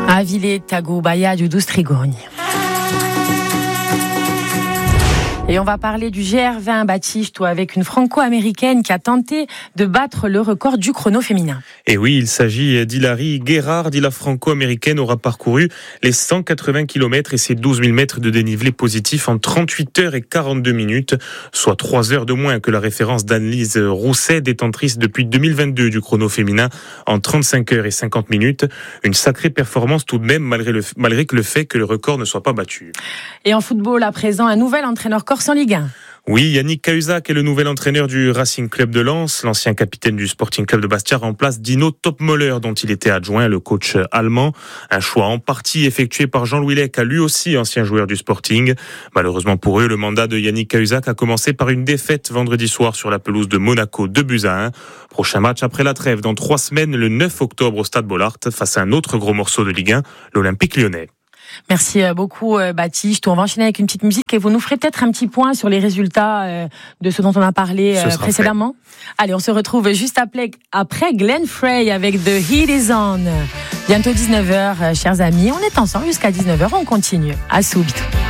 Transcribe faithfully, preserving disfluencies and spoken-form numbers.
Avile Tago Baya du douze Trigogne. Et on va parler du G R vingt Baptiste avec une franco-américaine qui a tenté de battre le record du chrono féminin. Et oui, il s'agit d'Hilary Guérard. La franco-américaine aura parcouru les cent quatre-vingts kilomètres et ses douze mille mètres de dénivelé positif en trente-huit heures et quarante-deux minutes, soit trois heures de moins que la référence d'Anne-Lise Rousset, détentrice depuis deux mille vingt-deux du chrono féminin en trente-cinq heures et cinquante minutes. Une sacrée performance tout de même, malgré, le, malgré que le fait que le record ne soit pas battu. Et en football, à présent, un nouvel entraîneur corse en Ligue un. Oui, Yannick Cahuzac est le nouvel entraîneur du Racing Club de Lens. L'ancien capitaine du Sporting Club de Bastia remplace Dino Topmöller, dont il était adjoint, le coach allemand. Un choix en partie effectué par Jean-Louis Lec, lui aussi ancien joueur du Sporting. Malheureusement pour eux, le mandat de Yannick Cahuzac a commencé par une défaite vendredi soir sur la pelouse de Monaco, deux buts à un. Prochain match après la trêve dans trois semaines, le neuf octobre au Stade Bollaert, face à un autre gros morceau de Ligue un, l'Olympique Lyonnais. Merci beaucoup Baptiste. On va enchaîner avec une petite musique et vous nous ferez peut-être un petit point sur les résultats de ce dont on a parlé précédemment. Fait. Allez, on se retrouve juste après, après Glenn Frey avec The Heat Is On. Bientôt dix-neuf heures, chers amis. On est ensemble jusqu'à dix-neuf heures. On continue. À subito.